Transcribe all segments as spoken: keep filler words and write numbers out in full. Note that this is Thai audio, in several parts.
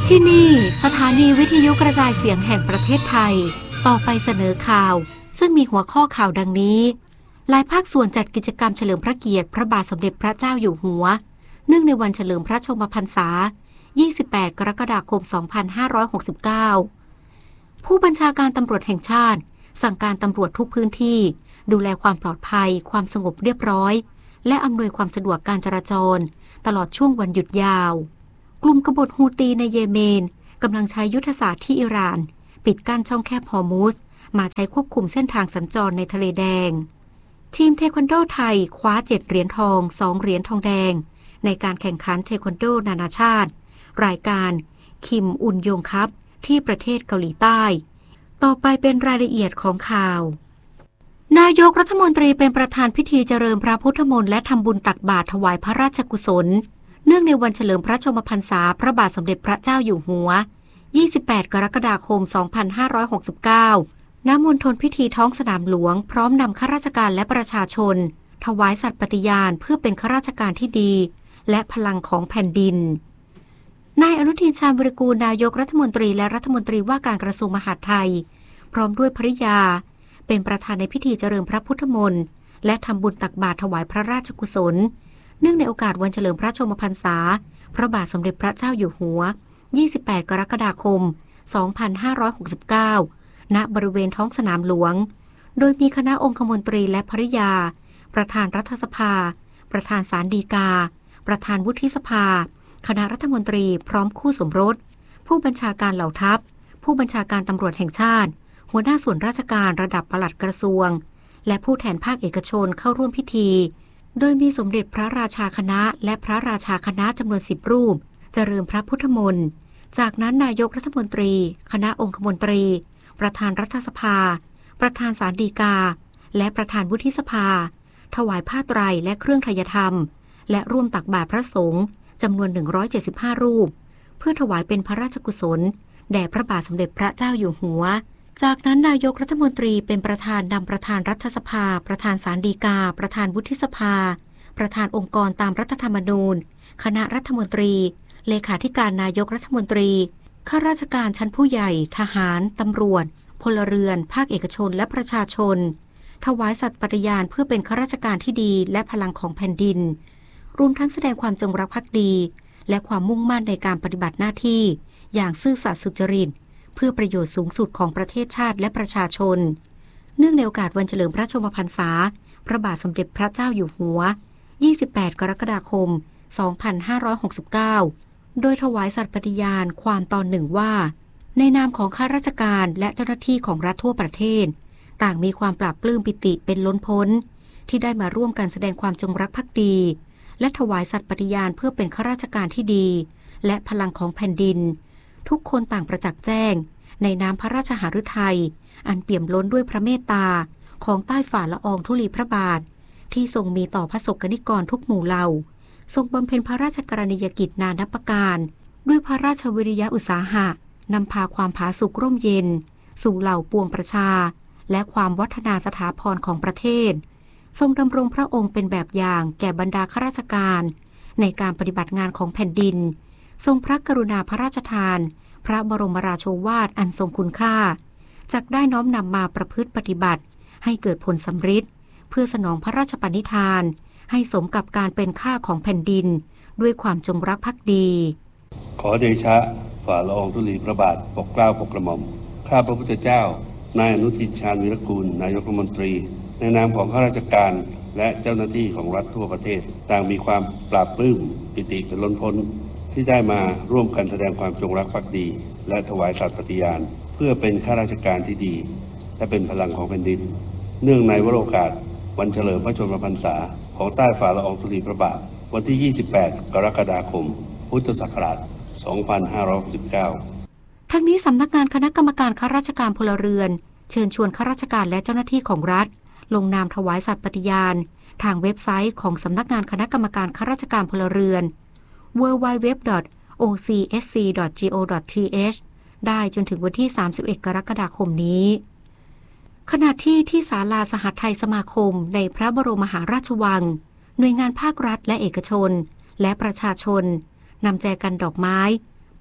ที่นี่สถานีวิทยุกระจายเสียงแห่งประเทศไทยต่อไปเสนอข่าวซึ่งมีหัวข้อข่าวดังนี้หลายภาคส่วนจัดกิจกรรมเฉลิมพระเกียรติพระบาทสมเด็จพระเจ้าอยู่หัวเนื่องในวันเฉลิมพระชนมพรรษายี่สิบแปดกรกฎาคมสองพันห้าร้อยหกสิบเก้าผู้บัญชาการตำรวจแห่งชาติสั่งการตำรวจทุกพื้นที่ดูแลความปลอดภัยความสงบเรียบร้อยและอำนวยความสะดวกการจราจรตลอดช่วงวันหยุดยาวกลุ่มกบฏฮูตีในเยเมนกำลังใช้ยุทธศาสตร์ที่อิหร่านปิดกั้นช่องแคบฮอร์มุซมาใช้ควบคุมเส้นทางสัญจรในทะเลแดงทีมเทควันโดไทยคว้าเจ็ดเหรียญทองสองเหรียญทองแดงในการแข่งขันเทควันโดนานาชาติรายการคิมอุนยงคัพที่ประเทศเกาหลีใต้ต่อไปเป็นรายละเอียดของข่าวนายกรัฐมนตรีเป็นประธานพิธีเจริญพระพุทธมนต์และทำบุญตักบาตรถวายพระราชกุศลเนื่องในวันเฉลิมพระชนมพรรษาพระบาทสมเด็จพระเจ้าอยู่หัวยี่สิบแปดกรกฎาคมสองพันห้าร้อยหกสิบเก้าณ มณฑลพิธีท้องสนามหลวงพร้อมนำข้าราชการและประชาชนถวายสัตย์ปฏิญาณเพื่อเป็นข้าราชการที่ดีและพลังของแผ่นดินนายอนุทินชาญวิรากูลนายกรัฐมนตรีและรัฐมนตรีว่าการกระทรวงมหาดไทยพร้อมด้วยภริยาเป็นประธานในพิธีเจริญพระพุทธมนต์และทำบุญตักบาตรถวายพระราชกุศลเนื่องในโอกาสวันเฉลิมพระชนมพรรษาพระบาทสมเด็จพระเจ้าอยู่หัวยี่สิบแปดกรกฎาคมสองพันห้าร้อยหกสิบเก้าณบริเวณท้องสนามหลวงโดยมีคณะองคมนตรีและภริยาประธานรัฐสภาประธานศาลฎีกาประธานวุฒิสภาคณะรัฐมนตรีพร้อมคู่สมรสผู้บัญชาการเหล่าทัพผู้บัญชาการตำรวจแห่งชาติหัวหน้าส่วนราชการระดับปลัดกระทรวงและผู้แทนภาคเอกชนเข้าร่วมพิธีโดยมีสมเด็จพระราชาคณะและพระราชาคณะจำนวนสิบรูปเจริญพระพุทธมนต์จากนั้นนายกรัฐมนตรีคณะองคมนตรีประธานรัฐสภาประธานศาลฎีกาและประธานวุฒิสภาถวายผ้าไตรและเครื่องไทยธรรมและร่วมตักบาตรพระสงฆ์จำนวนหนึ่งร้อยเจ็ดสิบห้ารูปเพื่อถวายเป็นพระราชกุศลแด่พระบาทสมเด็จพระเจ้าอยู่หัวจากนั้นนายกรัฐมนตรีเป็นประธานนำประธานรัฐสภาประธานศาลฎีกาประธานวุฒิสภาประธานองค์กรตามรัฐธรรมนูญคณะรัฐมนตรีเลขาธิการนายกรัฐมนตรีข้าราชการชั้นผู้ใหญ่ทหารตำรวจพลเรือนภาคเอกชนและประชาชนถวายสัตย์ปฏิญาณเพื่อเป็นข้าราชการที่ดีและพลังของแผ่นดินรวมทั้งแสดงความจงรักภักดีและความมุ่งมั่นในการปฏิบัติหน้าที่อย่างซื่อสัตย์สุจริตเพื่อประโยชน์สูงสุดของประเทศชาติและประชาชนเนื่องในโอกาสวันเฉลิมพระชนมพรรษาพระบาทสมเด็จพระเจ้าอยู่หัวยี่สิบแปดกรกฎาคมสองพันห้าร้อยหกสิบเก้าโดยถวายสัตย์ปฏิญาณความตอนหนึ่งว่าในนามของข้าราชการและเจ้าหน้าที่ของรัฐทั่วประเทศต่างมีความปลาบปลื้มปิติเป็นล้นพ้นที่ได้มาร่วมกันแสดงความจงรักภักดีและถวายสัตย์ปฏิญาณเพื่อเป็นข้าราชการที่ดีและพลังของแผ่นดินทุกคนต่างประจักษ์แจ้งในน้ำพระราชหฤทัยอันเปี่ยมล้นด้วยพระเมตตาของใต้ฝ่าละอองธุลีพระบาทที่ทรงมีต่อพระสกนิกรทุกหมู่เหล่าทรงบำเพ็ญพระราชกรณียกิจนานับประการด้วยพระราชวิริยะอุตสาหะนำพาความผาสุกร่มเย็นสู่เหล่าปวงประชาและความวัฒนาสถาพรของประเทศทรงดำรงพระองค์เป็นแบบอย่างแก่บรรดาข้าราชการในการปฏิบัติงานของแผ่นดินทรงพระกรุณาพระราชทานพระบรมราโชวาทอันทรงคุณค่าจักได้น้อมนำมาประพฤติปฏิบัติให้เกิดผลสำฤทธิ์เพื่อสนองพระราชปณิธานให้สมกับการเป็นข้าของแผ่นดินด้วยความจงรักภักดีขอเดชะฝ่าละอองธุลีพระบาทปกเกล้าปกกระหม่อมข้าพระพุทธเจ้านายอนุทินชาญวิรากูลนายกรัฐมนตรีในนามของข้าราชการและเจ้าหน้าที่ของรัฐทั่วประเทศต่างมีความปลาบปลื้มปิติเป็นล้นพ้นที่ได้มาร่วมกันแสดงความจงรักภักดีและถวายสัตย์ปฏิญาณเพื่อเป็นข้าราชการที่ดีและเป็นพลังของแผ่นดินเนื่องในวโรกาสวันเฉลิมพระชนมพรรษาของใต้ฝ่าละอองธุลีพระบาทวันที่ยี่สิบแปดกรกฎาคมพุทธศักราชสองพันห้าร้อยหกสิบเก้าทั้งนี้สำนักงานคณะกรรมการข้าราชการพลเรือนเชิญชวนข้าราชการและเจ้าหน้าที่ของรัฐลงนามถวายสัตย์ปฏิญาณทางเว็บไซต์ของสำนักงานคณะกรรมการข้าราชการพลเรือน ดับเบิลยู ดับเบิลยู ดับเบิลยู ดอท โอ ซี เอส ซี ดอท จี โอ ดอท ที เอช ได้จนถึงวันที่สามสิบเอ็ดกรกฎาคมนี้ขณะที่ที่ศาลาสหทัยสมาคมในพระบรมมหาราชวังหน่วยงานภาครัฐและเอกชนและประชาชนนำแจกันดอกไม้ไป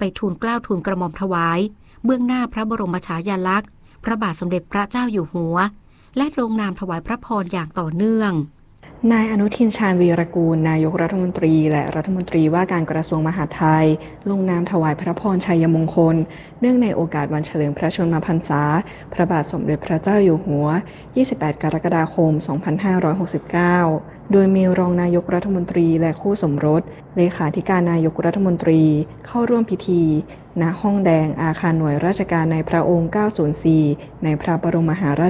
ไปทูลเกล้าทูลกระหม่อมถวายเบื้องหน้าพระบรมฉายาลักษณ์พระบาทสมเด็จพระเจ้าอยู่หัวและลงนามถวายพระพรอย่างต่อเนื่องนายอนุทินชาญวีรกูลนายกรัฐมนตรีและรัฐมนตรีว่าการกระทรวงมหาดไทยลงนามถวายพระพรชัยมงคลเนื่องในโอกาสวันเฉลิมพระชนมพรรษาพระบาทสมเด็จพระเจ้าอยู่หัวยี่สิบแปดกรกฎาคมสองพันห้าร้อยหกสิบเก้าโดยมีรองนายกรัฐมนตรีและคู่สมรสเลขาธิการนายกรัฐมนตรีเข้าร่วมพิธีณห้องแดงอาคารหน่วยราชการในพระองค์เก้าศูนย์สี่ในพระบรมมหารา